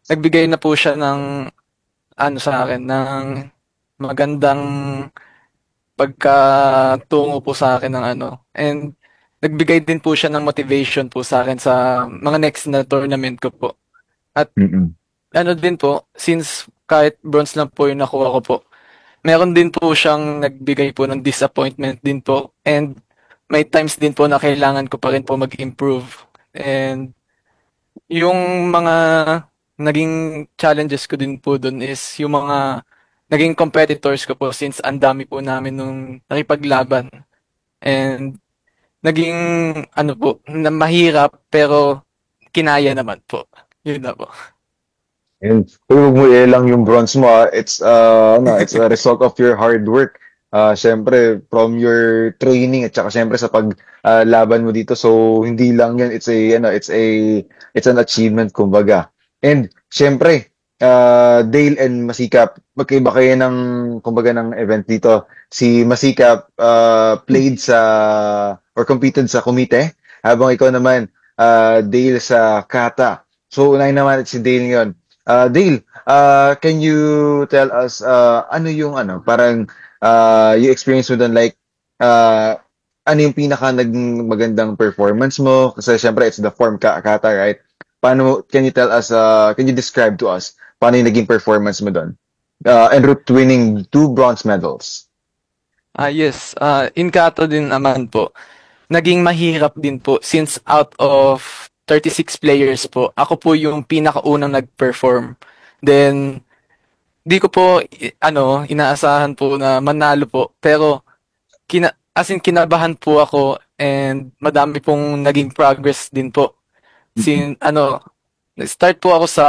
nagbigay na po siya ng ano sa akin, ng magandang pagkatungo po sa akin ng ano. And nagbigay din po siya ng motivation po sa akin sa mga next na tournament ko po. At Mm-mm. ano din po, since kahit bronze lang po yung nakuha ko po, meron din po siyang nagbigay po ng disappointment din po. And may times din po na kailangan ko pa rin po mag-improve. And yung mga naging challenges ko din po dun is yung mga naging competitors ko po since ang dami po namin nung nakipaglaban. And naging ano po, na mahirap pero kinaya naman po. Yun na po. And huwag mo lang yung bronze mo, ah. It's a result of your hard work. Syempre, from your training at saka syempre sa laban mo dito. So, hindi lang yan. It's an achievement, kumbaga. And, syempre, Dale and Masikap, magkaiba kayo kumbaga, ng event dito. Si Masikap, played or competed sa komite, habang ikaw naman, Dale sa kata. So, unahin naman si Dale ngayon. Dale, can you tell us ano yung parang yung experience mo doon, like uh, ano yung pinaka naging magandang performance mo? Kasi syempre it's the form kata, right? Can you tell us, can you describe to us paano yung naging performance mo doon? En route to winning 2 bronze medals. Yes, in Kato din naman po. Naging mahirap din po since out of 36 players po, ako po yung pinakaunang nag-perform. Then, di ko po inaasahan po na manalo po. Pero as in kinabahan po ako and madami pong naging progress din po. Mm-mm. Start po ako sa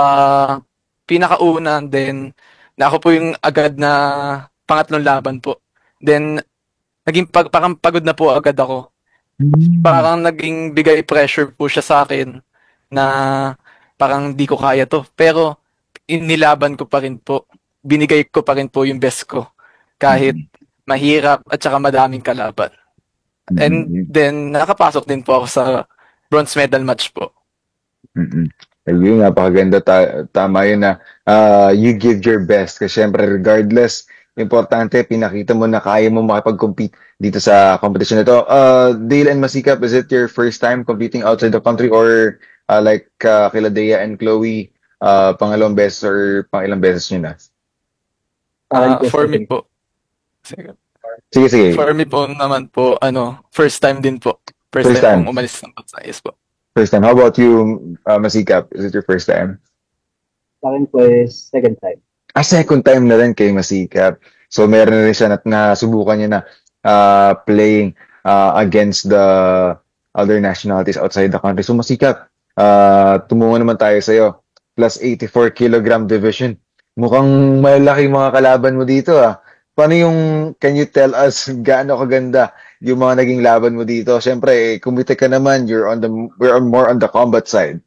pinakauna, then na ako po yung agad na pangatlong laban po. Then parang pagod na po agad ako. Mm. Parang naging bigay pressure po siya sa akin na parang di ko kaya to. Pero inilaban ko pa rin po. Binigay ko pa rin po yung best ko. Kahit Mm-mm. mahirap at saka madaming kalaban. And Mm-mm. then nakapasok din po ako sa bronze medal match po. Mm. Ayun, napakaganda. Tama yun na you give your best. Kasi syempre, regardless, importante, pinakita mo na kaya mo makipag-compete dito sa competition na ito. Dale and Masikap, is it your first time competing outside the country, or like kila Dea and Chloe, pangalawang beses or pangilang beses nyo na? Akin po For me second. po, Sige, sige. for me po naman po, first time din po. First First time pong time. umalis ng bansa. Yes po. First time. How about you, Masikap? Is it your first time? Akin po is second time. Second time na rin kay Masikap. So, meron na rin siya na nasubukan niya na playing against the other nationalities outside the country. So, Masikap, tumungo naman tayo sa'yo. Plus 84 kilogram division. Mukhang malaki mga kalaban mo dito, ah. Can you tell us gaano kaganda yung mga naging laban mo dito? Siyempre, kumite ka naman, we're more on the combat side.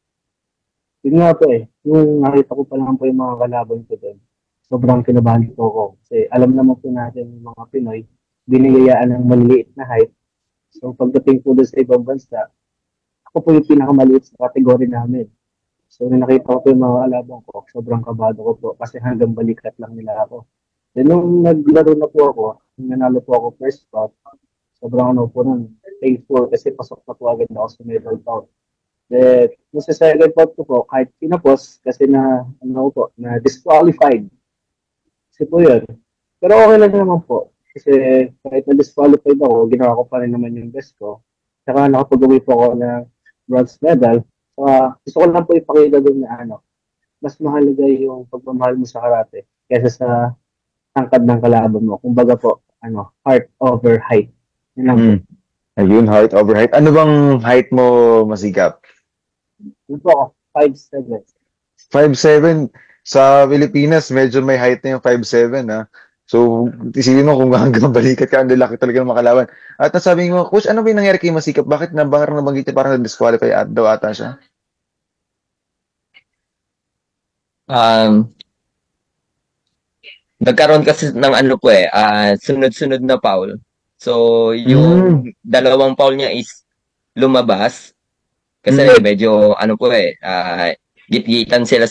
Yun nga po eh, yung nakita ko pa lang po yung mga kalaban ko doon, sobrang kinabahan po ako. Kasi alam naman po natin yung mga Pinoy, binigayaan ng maliliit na height. So pagdating po doon sa ibang bansa, ako po yung pinakamaliit sa kategory namin. So nung nakita ko po yung mga kalaban ko, sobrang kabado ko po kasi hanggang balikat lang nila ako. Then nung naglaro na po ako, nung nanalo po ako first spot, sobrang ano po nun, thankful kasi pasok na po agad ako sa medal bout. Then, yung sa second part ko po, kahit pinapos, kasi na disqualified. Kasi po yun. Pero okay lang naman po. Kasi kahit na-disqualified ako, ginawa ko pa rin naman yung best ko. Saka nakapag-uwi po ako ng bronze medal. Saka gusto ko lang po ipakita doon na mas mahalaga yung pagmamahal mo sa karate kaysa sa tangkad ng kalaban mo. Kumbaga po, heart over height. Yun lang po. Mm. Ayun, height over height. Ano bang height mo, Masikap? Yun po ako, 5'7". 5'7". Sa Pilipinas, medyo may height na yung 5'7", ha. So, isipin mo kung hanggang balikat ka, ang lalaki talaga ng makalaban. At nasabi mo, Coach, ano ba yung nangyari kay Masikap? Bakit nabanggit niya parang na-disqualify daw ata siya? Um, Nagkaroon kasi ng ano po eh, sunod-sunod na foul. So, Mm. yung dalawang foul niya is lumabas kasi Mm. medyo ano po eh, git-gitan sila